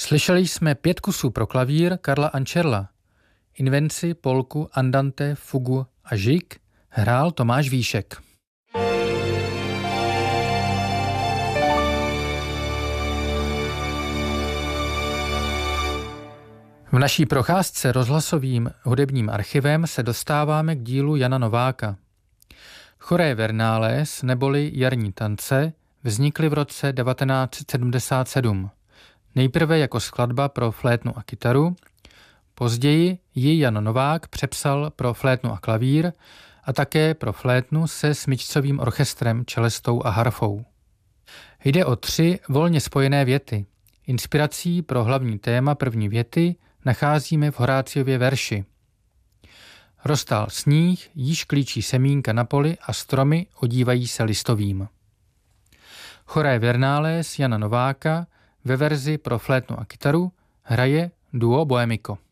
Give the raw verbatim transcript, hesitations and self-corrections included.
Slyšeli jsme pět kusů pro klavír Karla Ančerla. Invenci, polku, andante, fugu a žik hrál Tomáš Víšek. V naší procházce rozhlasovým hudebním archivem se dostáváme k dílu Jana Nováka. Choré Vernales neboli jarní tance vznikly v roce devatenáct set sedmdesát sedm. Nejprve jako skladba pro flétnu a kytaru, později ji Jan Novák přepsal pro flétnu a klavír a také pro flétnu se smyčcovým orchestrem, čelestou a harfou. Jde o tři volně spojené věty. Inspirací pro hlavní téma první věty nacházíme v Horáciově verši. Roztál sníh, již klíčí semínka na poli a stromy odívají se listovým. Choré Vernales Jana Nováka ve verzi pro flétnu a kytaru hraje duo Bohemico.